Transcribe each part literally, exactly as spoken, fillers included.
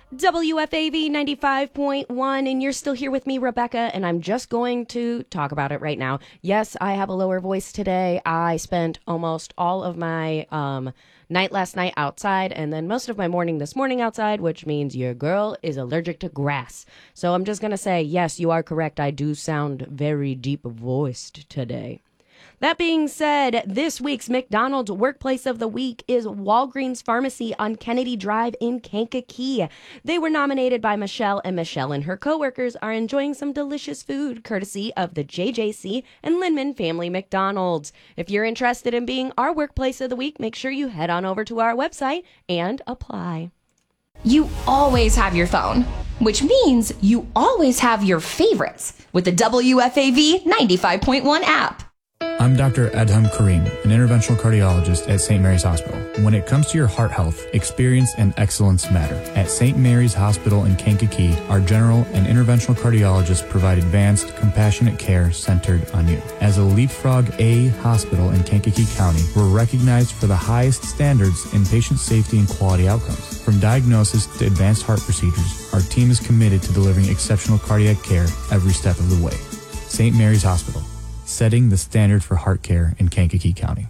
W F A V ninety-five point one, and you're still here with me, Rebecca, and I'm just going to talk about it right now. Yes, I have a lower voice today. I spent almost all of my um, night last night outside, and then most of my morning this morning outside, which means your girl is allergic to grass. So I'm just going to say, yes, you are correct. I do sound very deep-voiced today. That being said, this week's McDonald's Workplace of the Week is Walgreens Pharmacy on Kennedy Drive in Kankakee. They were nominated by Michelle, and Michelle and her coworkers are enjoying some delicious food courtesy of the J J C and Linman Family McDonald's. If you're interested in being our Workplace of the Week, make sure you head on over to our website and apply. You always have your phone, which means you always have your favorites with the W F A V ninety-five point one app. I'm Doctor Adham Karim, an interventional cardiologist at Saint Mary's Hospital. When it comes to your heart health, experience and excellence matter. At Saint Mary's Hospital in Kankakee, our general and interventional cardiologists provide advanced, compassionate care centered on you. As a Leapfrog A hospital in Kankakee County, we're recognized for the highest standards in patient safety and quality outcomes. From diagnosis to advanced heart procedures, our team is committed to delivering exceptional cardiac care every step of the way. Saint Mary's Hospital, setting the standard for heart care in Kankakee County.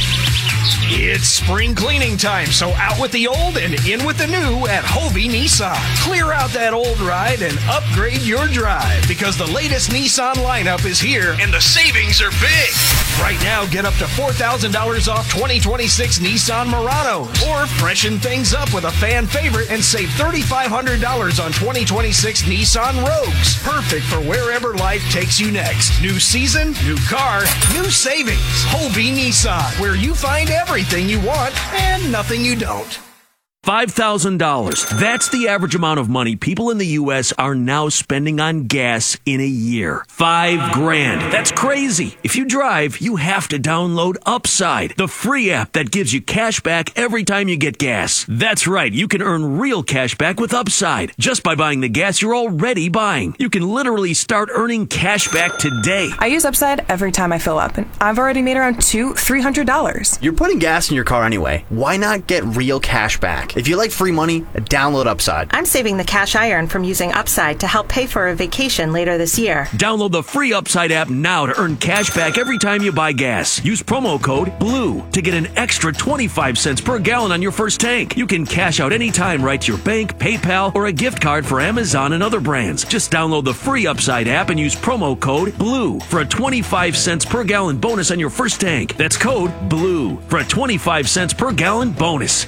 It's spring cleaning time, so out with the old and in with the new at Hovey Nissan. Clear out that old ride and upgrade your drive because the latest Nissan lineup is here and the savings are big. Right now, get up to four thousand dollars off twenty twenty-six Nissan Muranos, or freshen things up with a fan favorite and save three thousand five hundred dollars on twenty twenty-six Nissan Rogues. Perfect for wherever life takes you next. New season, new car, new savings. Hovey Nissan, where you find everything you want and nothing you don't. five thousand dollars. That's the average amount of money people in the U S are now spending on gas in a year. Five grand. That's crazy. If you drive, you have to download Upside, the free app that gives you cash back every time you get gas. That's right. You can earn real cash back with Upside just by buying the gas you're already buying. You can literally start earning cash back today. I use Upside every time I fill up, and I've already made around two, three hundred dollars. You're putting gas in your car anyway. Why not get real cash back? If you like free money, download Upside. I'm saving the cash I earn from using Upside to help pay for a vacation later this year. Download the free Upside app now to earn cash back every time you buy gas. Use promo code BLUE to get an extra twenty-five cents per gallon on your first tank. You can cash out anytime right to your bank, PayPal, or a gift card for Amazon and other brands. Just download the free Upside app and use promo code BLUE for a twenty-five cents per gallon bonus on your first tank. That's code BLUE for a twenty-five cents per gallon bonus.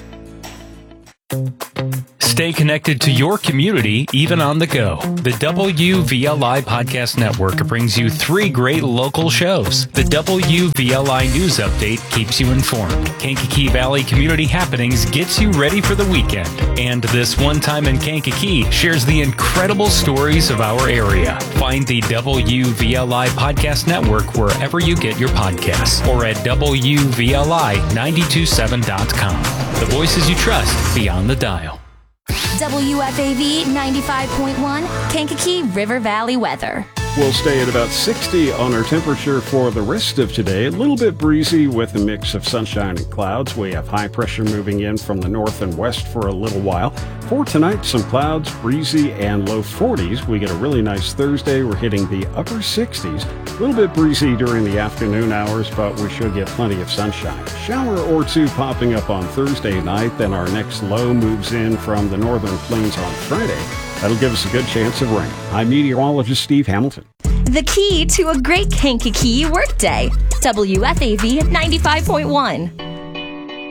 Stay connected to your community, even on the go. The W V L I Podcast Network brings you three great local shows. The W V L I News Update keeps you informed. Kankakee Valley Community Happenings gets you ready for the weekend. And This One Time in Kankakee shares the incredible stories of our area. Find the W V L I Podcast Network wherever you get your podcasts or at W V L I nine two seven dot com. The voices you trust beyond the dial. W F A V ninety-five point one, Kankakee River Valley weather. We'll stay at about sixty on our temperature for the rest of today. A little bit breezy with a mix of sunshine and clouds. We have high pressure moving in from the north and west for a little while. For tonight, some clouds, breezy, and low forties. We get a really nice Thursday. We're hitting the upper sixties. A little bit breezy during the afternoon hours, but we should get plenty of sunshine. Shower or two popping up on Thursday night. Then our next low moves in from the northern plains on Friday. That'll give us a good chance of rain. I'm meteorologist Steve Hamilton. The key to a great Kankakee workday. W F A V ninety-five point one.